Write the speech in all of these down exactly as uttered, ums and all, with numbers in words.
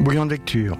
Bouillon de lecture.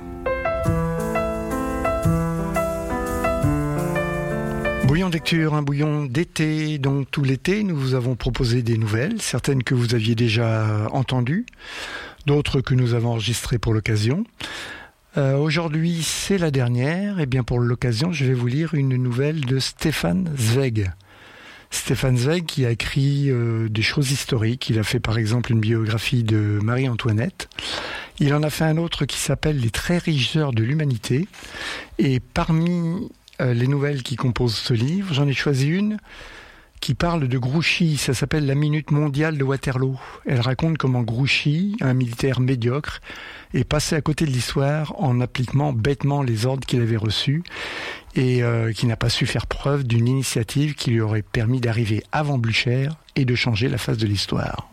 Bouillon de lecture, un bouillon d'été. Donc tout l'été, nous vous avons proposé des nouvelles, certaines que vous aviez déjà entendues, d'autres que nous avons enregistrées pour l'occasion. Euh, aujourd'hui, c'est la dernière. Et bien pour l'occasion, je vais vous lire une nouvelle de Stefan Zweig. Stefan Zweig qui a écrit euh, des choses historiques. Il a fait par exemple une biographie de Marie-Antoinette. Il en a fait un autre qui s'appelle « Les très riches heures de l'humanité ». Et parmi euh, les nouvelles qui composent ce livre, j'en ai choisi une qui parle de Grouchy. Ça s'appelle « La minute mondiale de Waterloo ». Elle raconte comment Grouchy, un militaire médiocre, est passé à côté de l'histoire en appliquant bêtement les ordres qu'il avait reçus et euh, qui n'a pas su faire preuve d'une initiative qui lui aurait permis d'arriver avant Blücher et de changer la face de l'histoire.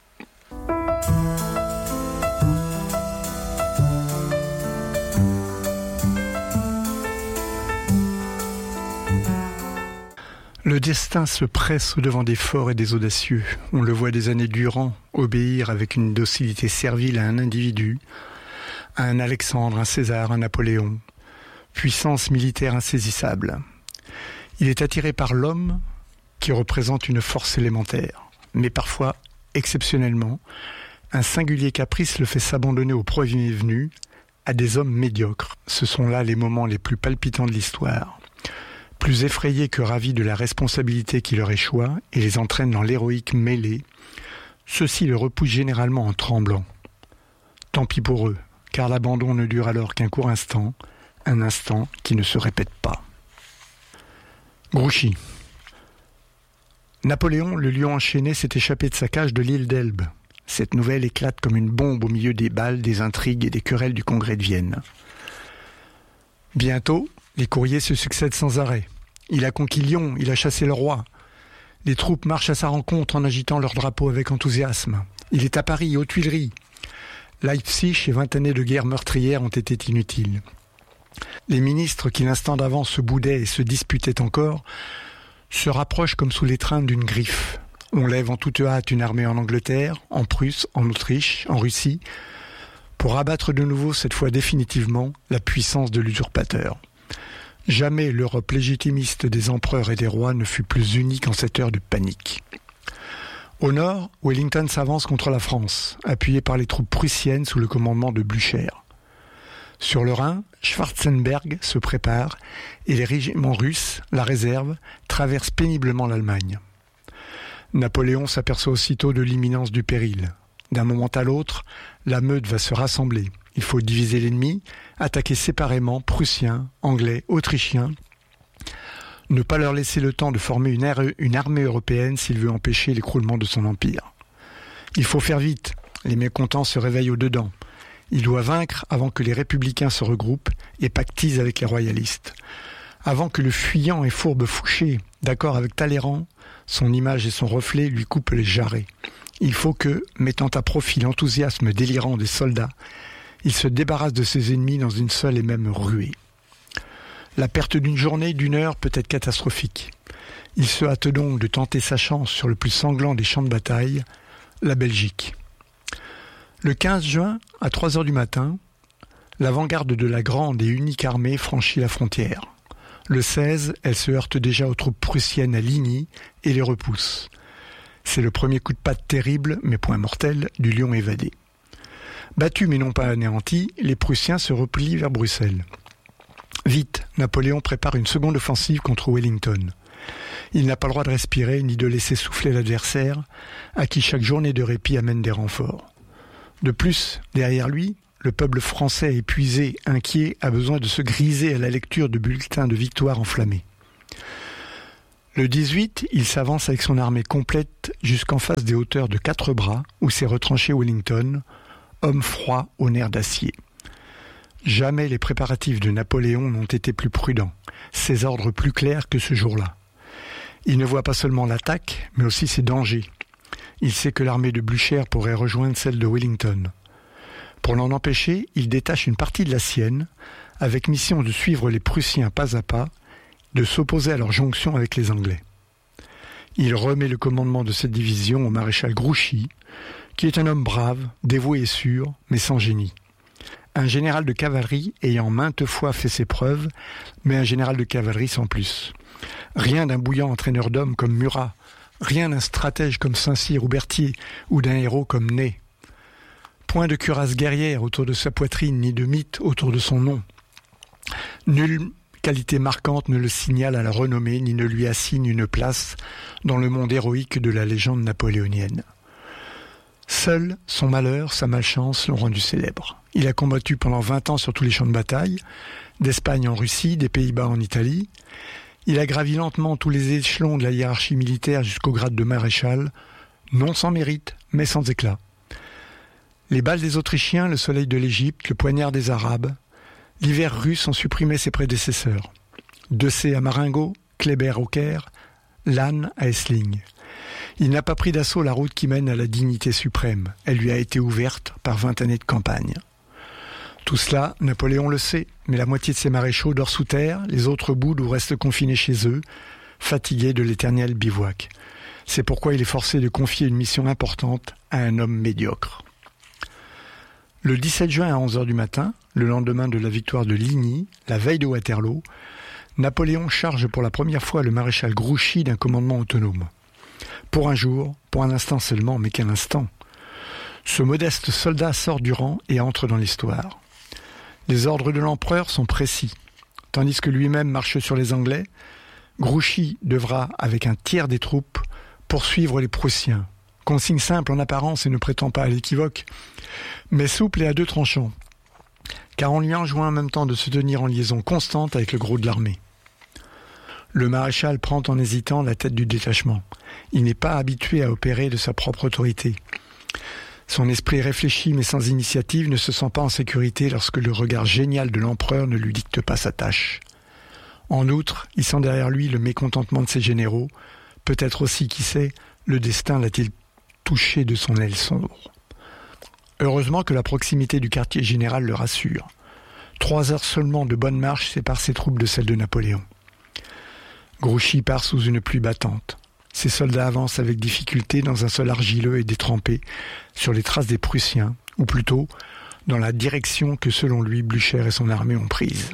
Le destin se presse au-devant des forts et des audacieux. On le voit des années durant obéir avec une docilité servile à un individu, à un Alexandre, un César, un Napoléon. Puissance militaire insaisissable. Il est attiré par l'homme qui représente une force élémentaire. Mais parfois, exceptionnellement, un singulier caprice le fait s'abandonner au premier venu à des hommes médiocres. Ce sont là les moments les plus palpitants de l'histoire. Plus effrayés que ravis de la responsabilité qui leur échoit et les entraîne dans l'héroïque mêlée, ceux-ci le repoussent généralement en tremblant. Tant pis pour eux, car l'abandon ne dure alors qu'un court instant, un instant qui ne se répète pas. Grouchy. Napoléon, le lion enchaîné, s'est échappé de sa cage de l'île d'Elbe. Cette nouvelle éclate comme une bombe au milieu des balles, des intrigues et des querelles du congrès de Vienne. Bientôt, les courriers se succèdent sans arrêt. Il a conquis Lyon, il a chassé le roi. Les troupes marchent à sa rencontre en agitant leurs drapeaux avec enthousiasme. Il est à Paris, aux Tuileries. Leipzig et vingt années de guerre meurtrière ont été inutiles. Les ministres qui l'instant d'avant se boudaient et se disputaient encore se rapprochent comme sous l'étreinte d'une griffe. On lève en toute hâte une armée en Angleterre, en Prusse, en Autriche, en Russie, pour abattre de nouveau, cette fois définitivement, la puissance de l'usurpateur. Jamais l'Europe légitimiste des empereurs et des rois ne fut plus unie qu'en cette heure de panique. Au nord, Wellington s'avance contre la France, appuyé par les troupes prussiennes sous le commandement de Blücher. Sur le Rhin, Schwarzenberg se prépare et les régiments russes, la réserve, traversent péniblement l'Allemagne. Napoléon s'aperçoit aussitôt de l'imminence du péril. D'un moment à l'autre, la meute va se rassembler. Il faut diviser l'ennemi, attaquer séparément Prussiens, Anglais, Autrichiens, ne pas leur laisser le temps de former une, ar- une armée européenne s'il veut empêcher l'écroulement de son empire. Il faut faire vite, les mécontents se réveillent au-dedans. Il doit vaincre avant que les républicains se regroupent et pactisent avec les royalistes. Avant que le fuyant et fourbe Fouché, d'accord avec Talleyrand, son image et son reflet lui coupent les jarrets. Il faut que, mettant à profit l'enthousiasme délirant des soldats, il se débarrasse de ses ennemis dans une seule et même ruée. La perte d'une journée, d'une heure peut être catastrophique. Il se hâte donc de tenter sa chance sur le plus sanglant des champs de bataille, la Belgique. Le quinze juin, à trois heures du matin, l'avant-garde de la grande et unique armée franchit la frontière. Le seize, elle se heurte déjà aux troupes prussiennes à Ligny et les repousse. C'est le premier coup de patte terrible, mais point mortel, du lion évadé. Battus mais non pas anéantis, les Prussiens se replient vers Bruxelles. Vite, Napoléon prépare une seconde offensive contre Wellington. Il n'a pas le droit de respirer ni de laisser souffler l'adversaire, à qui chaque journée de répit amène des renforts. De plus, derrière lui, le peuple français épuisé, inquiet, a besoin de se griser à la lecture de bulletins de victoire enflammés. Le dix-huit, il s'avance avec son armée complète jusqu'en face des hauteurs de Quatre Bras, où s'est retranché Wellington, homme froid au nerf d'acier. Jamais les préparatifs de Napoléon n'ont été plus prudents, ses ordres plus clairs que ce jour-là. Il ne voit pas seulement l'attaque, mais aussi ses dangers. Il sait que l'armée de Blücher pourrait rejoindre celle de Wellington. Pour l'en empêcher, il détache une partie de la sienne, avec mission de suivre les Prussiens pas à pas, de s'opposer à leur jonction avec les Anglais. Il remet le commandement de cette division au maréchal Grouchy, qui est un homme brave, dévoué et sûr, mais sans génie. un général de cavalerie ayant maintes fois fait ses preuves, mais un général de cavalerie sans plus. Rien d'un bouillant entraîneur d'hommes comme Murat, rien d'un stratège comme Saint-Cyr ou Berthier, ou d'un héros comme Ney. Point de cuirasse guerrière autour de sa poitrine, ni de mythe autour de son nom. Nulle qualité marquante ne le signale à la renommée, ni ne lui assigne une place dans le monde héroïque de la légende napoléonienne. Seul son malheur, sa malchance l'ont rendu célèbre. Il a combattu pendant vingt ans sur tous les champs de bataille, d'Espagne en Russie, des Pays-Bas en Italie. Il a gravi lentement tous les échelons de la hiérarchie militaire jusqu'au grade de maréchal, non sans mérite, mais sans éclat. Les balles des Autrichiens, le soleil de l'Égypte, le poignard des Arabes, l'hiver russe ont supprimé ses prédécesseurs. Dessé à Marengo, Kléber au Caire, Lannes à Essling. Il n'a pas pris d'assaut la route qui mène à la dignité suprême. Elle lui a été ouverte par vingt années de campagne. Tout cela, Napoléon le sait, mais la moitié de ses maréchaux dort sous terre, les autres boudent ou restent confinés chez eux, fatigués de l'éternel bivouac. C'est pourquoi il est forcé de confier une mission importante à un homme médiocre. Le dix-sept juin à onze heures du matin, le lendemain de la victoire de Ligny, la veille de Waterloo, Napoléon charge pour la première fois le maréchal Grouchy d'un commandement autonome. Pour un jour, pour un instant seulement, mais quel instant! Ce modeste soldat sort du rang et entre dans l'histoire. Les ordres de l'empereur sont précis. Tandis que lui-même marche sur les Anglais, Grouchy devra, avec un tiers des troupes, poursuivre les Prussiens. Consigne simple en apparence et ne prétend pas à l'équivoque, mais souple et à deux tranchants, car on lui enjoint en même temps de se tenir en liaison constante avec le gros de l'armée. Le maréchal prend en hésitant la tête du détachement. Il n'est pas habitué à opérer de sa propre autorité. Son esprit réfléchi mais sans initiative ne se sent pas en sécurité lorsque le regard génial de l'empereur ne lui dicte pas sa tâche. En outre, il sent derrière lui le mécontentement de ses généraux. Peut-être aussi, qui sait, le destin l'a-t-il touché de son aile sombre. Heureusement que la proximité du quartier général le rassure. Trois heures seulement de bonne marche séparent ses troupes de celles de Napoléon. Grouchy part sous une pluie battante. Ses soldats avancent avec difficulté dans un sol argileux et détrempé sur les traces des Prussiens, ou plutôt dans la direction que selon lui Blücher et son armée ont prise.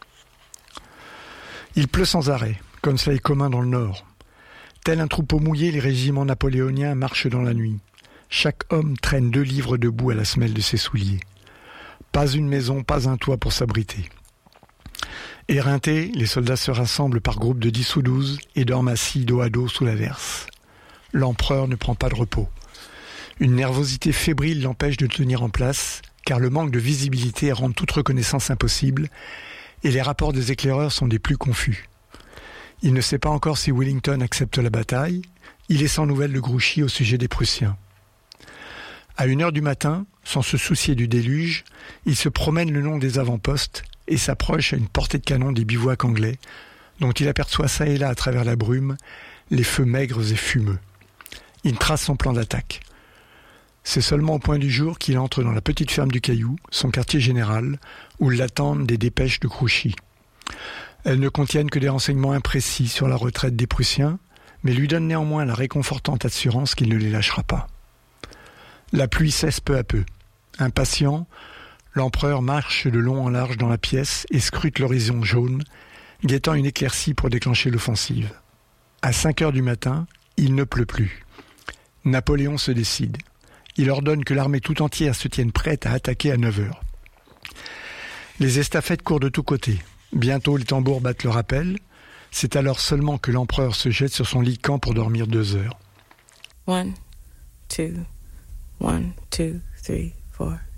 Il pleut sans arrêt, comme cela est commun dans le Nord. Tel un troupeau mouillé, les régiments napoléoniens marchent dans la nuit. Chaque homme traîne deux livres de boue à la semelle de ses souliers. Pas une maison, pas un toit pour s'abriter. Éreintés, les soldats se rassemblent par groupes de dix ou douze et dorment assis dos à dos sous l'averse. L'empereur ne prend pas de repos. Une nervosité fébrile l'empêche de tenir en place, car le manque de visibilité rend toute reconnaissance impossible, et les rapports des éclaireurs sont des plus confus. Il ne sait pas encore si Wellington accepte la bataille. Il est sans nouvelles de Grouchy au sujet des Prussiens. À une heure du matin, sans se soucier du déluge, il se promène le long des avant-postes et s'approche à une portée de canon des bivouacs anglais, dont il aperçoit ça et là à travers la brume les feux maigres et fumeux. Il trace son plan d'attaque. C'est seulement au point du jour qu'il entre dans la petite ferme du Caillou, son quartier général, où l'attendent des dépêches de Grouchy. Elles ne contiennent que des renseignements imprécis sur la retraite des Prussiens, mais lui donnent néanmoins la réconfortante assurance qu'il ne les lâchera pas. La pluie cesse peu à peu. Impatient, l'empereur marche de long en large dans la pièce et scrute l'horizon jaune, guettant une éclaircie pour déclencher l'offensive. À cinq heures du matin, il ne pleut plus. Napoléon se décide. Il ordonne que l'armée tout entière se tienne prête à attaquer à neuf heures. Les estafettes courent de tous côtés. Bientôt les tambours battent le rappel. C'est alors seulement que l'empereur se jette sur son lit de camp pour dormir deux heures. One, two, one, two, three, four.